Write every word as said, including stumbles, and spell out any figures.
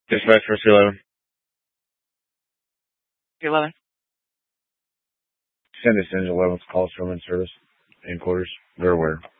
Dispatch for C eleven. C eleven. Send us in eleventh call from in service. In quarters. They're aware.